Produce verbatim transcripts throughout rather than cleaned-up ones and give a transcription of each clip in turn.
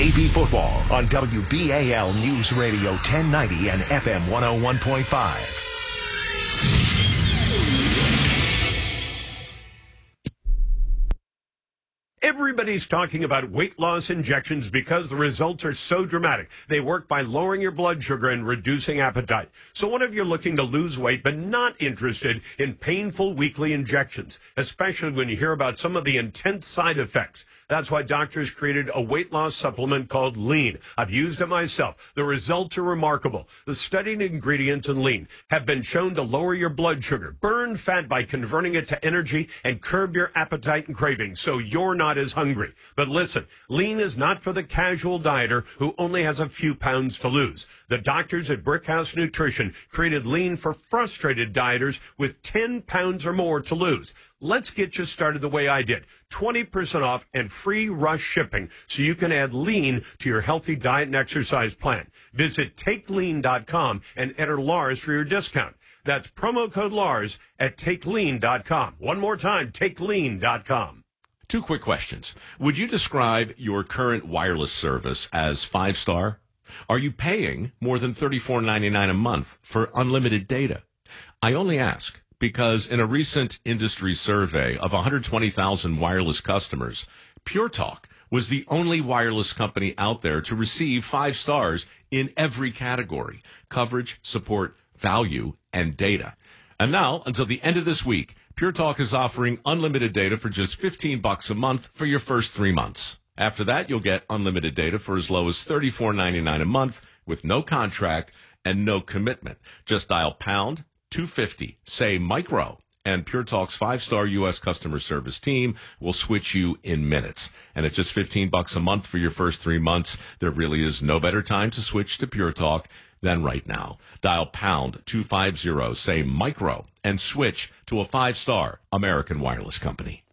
Navy football on W B A L News Radio ten ninety and F M one oh one point five. Everybody's talking about weight loss injections because the results are so dramatic. They work by lowering your blood sugar and reducing appetite. So what if you're looking to lose weight but not interested in painful weekly injections, especially when you hear about some of the intense side effects? That's why doctors created a weight loss supplement called Lean. I've used it myself. The results are remarkable. The studied ingredients in Lean have been shown to lower your blood sugar, burn fat by converting it to energy, and curb your appetite and cravings so you're not as hungry. But listen, Lean is not for the casual dieter who only has a few pounds to lose. The doctors at Brickhouse Nutrition created Lean for frustrated dieters with ten pounds or more to lose. Let's get you started the way I did. twenty percent off and free rush shipping so you can add Lean to your healthy diet and exercise plan. Visit take lean dot com and enter Lars for your discount. That's promo code Lars at take lean dot com. One more time, take lean dot com. Two quick questions. Would you describe your current wireless service as five-star? Are you paying more than thirty-four ninety-nine a month for unlimited data? I only ask because in a recent industry survey of one hundred twenty thousand wireless customers, Pure Talk was the only wireless company out there to receive five stars in every category: coverage, support, value, and data. And now, until the end of this week, Pure Talk is offering unlimited data for just fifteen bucks a month for your first three months. After that, you'll get unlimited data for as low as thirty-four ninety-nine a month with no contract and no commitment. Just dial pound two fifty, say micro, and Pure Talk's five-star U S customer service team will switch you in minutes. And at just fifteen bucks a month for your first three months, there really is no better time to switch to Pure Talk than right now. Dial pound two fifty, say micro, and switch to a five-star American wireless company.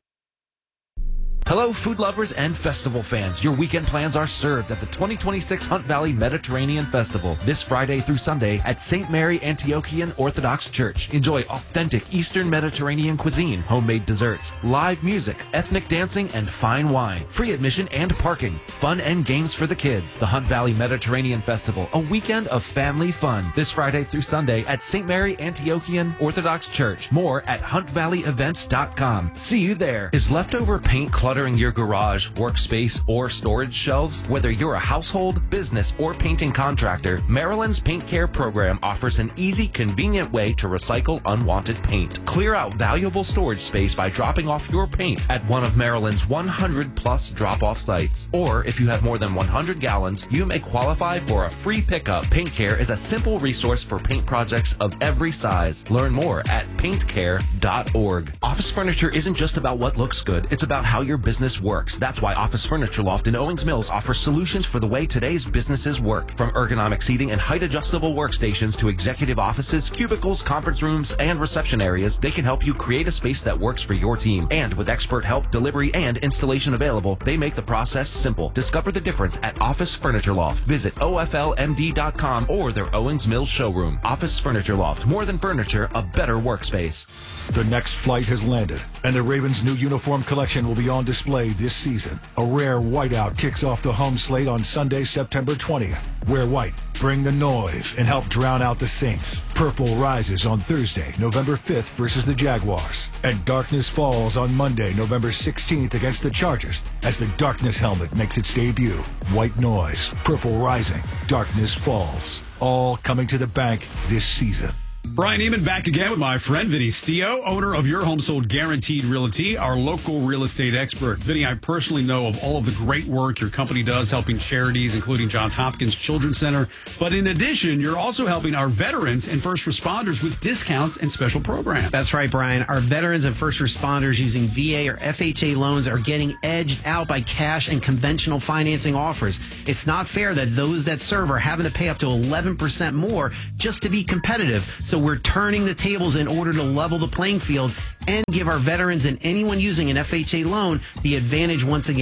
Hello, food lovers and festival fans. Your weekend plans are served at the twenty twenty-six Hunt Valley Mediterranean Festival this Friday through Sunday at Saint Mary Antiochian Orthodox Church. Enjoy authentic Eastern Mediterranean cuisine, homemade desserts, live music, ethnic dancing, and fine wine. Free admission and parking. Fun and games for the kids. The Hunt Valley Mediterranean Festival, a weekend of family fun. This Friday through Sunday at Saint Mary Antiochian Orthodox Church. More at hunt valley events dot com. See you there. Is leftover paint clutter your garage, workspace, or storage shelves? Whether you're a household, business, or painting contractor, Maryland's Paint Care program offers an easy, convenient way to recycle unwanted paint. Clear out valuable storage space by dropping off your paint at one of Maryland's one hundred plus drop-off sites. Or if you have more than one hundred gallons, you may qualify for a free pickup. Paint Care is a simple resource for paint projects of every size. Learn more at paint care dot org. Office furniture isn't just about what looks good, it's about how your business works. That's why Office Furniture Loft in Owings Mills offers solutions for the way today's businesses work. From ergonomic seating and height-adjustable workstations to executive offices, cubicles, conference rooms, and reception areas, they can help you create a space that works for your team. And with expert help, delivery, and installation available, they make the process simple. Discover the difference at Office Furniture Loft. Visit O F L M D dot com or their Owings Mills showroom. Office Furniture Loft. More than furniture, a better workspace. The next flight has landed, and the Ravens' new uniform collection will be on display this season. A rare whiteout kicks off the home slate on Sunday, September twentieth. Wear white, bring the noise, and help drown out the Saints. Purple rises on Thursday, November fifth versus the Jaguars. And darkness falls on Monday, November sixteenth against the Chargers as the darkness helmet makes its debut. White noise, purple rising, darkness falls. All coming to the bank this season. Brian Eamon back again with my friend Vinny Stio, owner of Your Home Sold Guaranteed Realty, our local real estate expert. Vinny, I personally know of all of the great work your company does helping charities, including Johns Hopkins Children's Center. But in addition, you're also helping our veterans and first responders with discounts and special programs. That's right, Brian. Our veterans and first responders using V A or F H A loans are getting edged out by cash and conventional financing offers. It's not fair that those that serve are having to pay up to eleven percent more just to be competitive. So we're turning the tables in order to level the playing field and give our veterans and anyone using an F H A loan the advantage once again.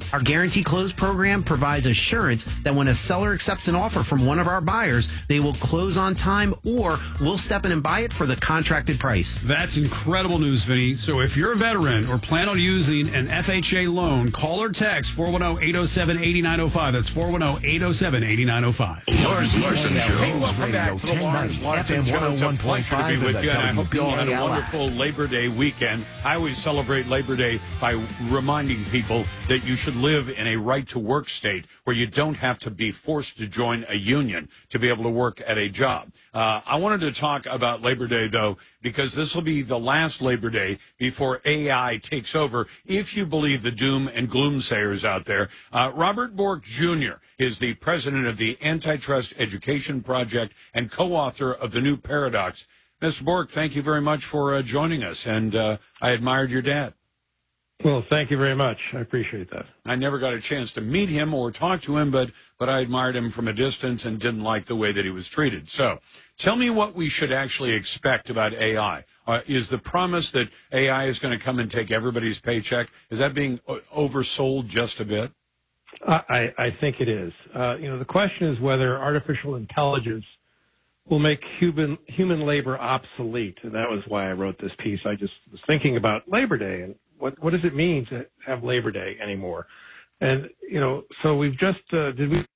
Our Guarantee Close program provides assurance that when a seller accepts an offer from one of our buyers, they will close on time or we'll step in and buy it for the contracted price. That's incredible news, Vinny. So if you're a veteran or plan on using an F H A loan, call or text four one zero, eight zero seven, eight nine zero five. That's four one zero, eight zero seven, eight nine zero five. Lars Larson Show. Welcome back to the Lars Larson Show. It's a pleasure to be with you, and I hope you all had a wonderful Labor Day weekend. I always celebrate Labor Day by reminding people that you should live in a right-to-work state where you don't have to be forced to join a union to be able to work at a job. Uh, I wanted to talk about Labor Day, though, because this will be the last Labor Day before A I takes over, if you believe the doom and gloom sayers out there. Uh, Robert Bork Junior is the president of the Antitrust Education Project and co-author of The New Paradox. Mister Bork, thank you very much for uh, joining us, and uh, I admired your dad. Well, thank you very much. I appreciate that. I never got a chance to meet him or talk to him, but but I admired him from a distance and didn't like the way that he was treated. So tell me what we should actually expect about A I. Uh, is the promise that A I is going to come and take everybody's paycheck, is that being o- oversold just a bit? I, I think it is. Uh, you know, the question is whether artificial intelligence will make human human labor obsolete. And that was why I wrote this piece. I just was thinking about Labor Day and what what does it mean to have Labor Day anymore? And, you know, so we've just, uh, did we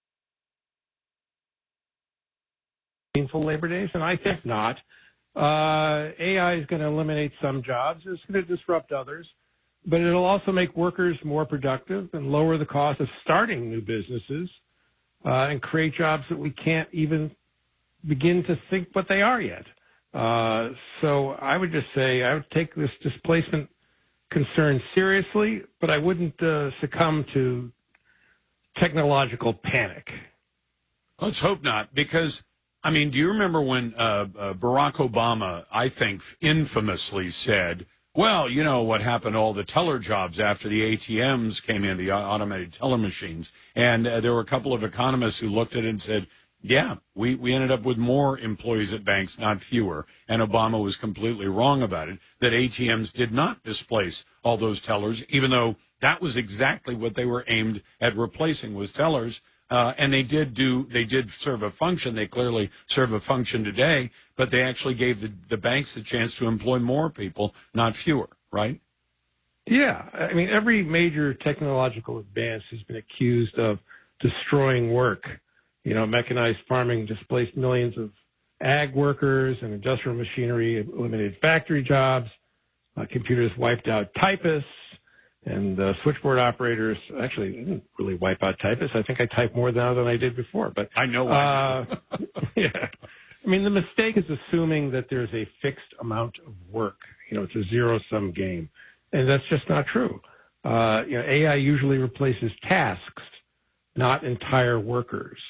meaningful Labor Days? And I think not. Uh, A I is going to eliminate some jobs. It's going to disrupt others. But it'll also make workers more productive and lower the cost of starting new businesses uh, and create jobs that we can't even begin to think what they are yet. Uh, so I would just say I would take this displacement concern seriously, but I wouldn't uh, succumb to technological panic. Let's hope not, because, I mean, do you remember when uh, uh, Barack Obama, I think, infamously said, well, you know what happened to all the teller jobs after the A T Ms came in, the automated teller machines, and uh, there were a couple of economists who looked at it and said, yeah, we, we ended up with more employees at banks, not fewer. And Obama was completely wrong about it, that A T Ms did not displace all those tellers, even though that was exactly what they were aimed at replacing, was tellers. Uh, and they did do, they did serve a function. They clearly serve a function today, but they actually gave the, the banks the chance to employ more people, not fewer, right? Yeah. I mean, every major technological advance has been accused of destroying work. You know, mechanized farming displaced millions of ag workers, and industrial machinery eliminated factory jobs. Uh, computers wiped out typists, and uh, switchboard operators actually didn't really wipe out typists. I think I type more now than I did before. But I know. Uh, yeah. I mean, the mistake is assuming that there's a fixed amount of work. You know, it's a zero-sum game, and that's just not true. Uh, you know, A I usually replaces tasks, not entire workers.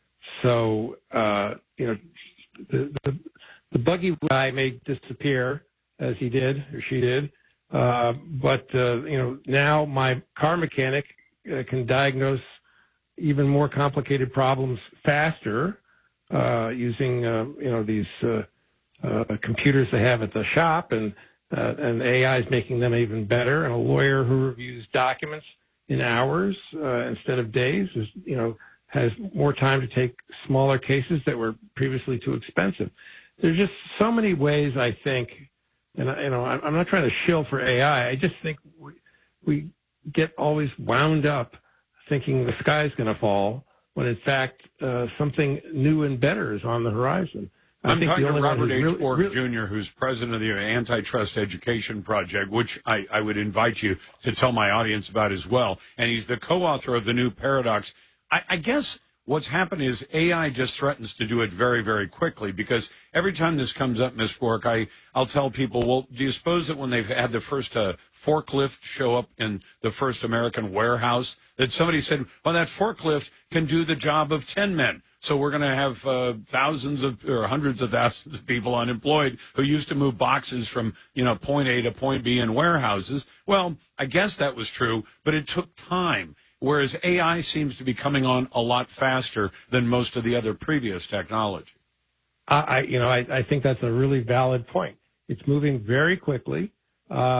So, uh, you know, the, the, the buggy guy may disappear, as he did or she did, uh, but, uh, you know, now my car mechanic uh, can diagnose even more complicated problems faster uh, using, uh, you know, these uh, uh, computers they have at the shop, and, uh, and A I is making them even better. And a lawyer who reviews documents in hours uh, instead of days is, you know, has more time to take smaller cases that were previously too expensive. There's just so many ways, I think, and you know, I'm not trying to shill for A I. I just think we, we get always wound up thinking the sky's going to fall when, in fact, uh, something new and better is on the horizon. I I'm think talking the to only Robert one H. who's really, Bork really, Junior, who's president of the Antitrust Education Project, which I, I would invite you to tell my audience about as well. And he's the co-author of The New Paradox. I, I guess what's happened is A I just threatens to do it very, very quickly, because every time this comes up, Miz Bork, I, I'll tell people, well, do you suppose that when they've had the first uh, forklift show up in the first American warehouse, that somebody said, well, that forklift can do the job of ten men. So we're going to have uh, thousands of or hundreds of thousands of people unemployed who used to move boxes from, you know, point A to point B in warehouses. Well, I guess that was true, but it took time. Whereas A I seems to be coming on a lot faster than most of the other previous technology. I, you know, I, I think that's a really valid point. It's moving very quickly. Uh,